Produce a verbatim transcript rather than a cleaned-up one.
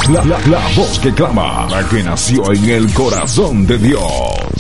La, la, la voz que clama, la que nació en el corazón de Dios.